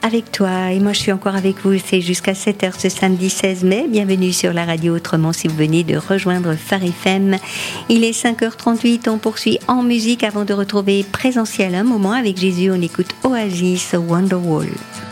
avec toi et moi je suis encore avec vous, c'est jusqu'à 7h ce samedi 16 mai. Bienvenue sur la radio Autrement si vous venez de rejoindre Phare FM. Il est 5h38, on poursuit en musique avant de retrouver Présentiel un moment avec Jésus. On écoute Oasis Wonderwall.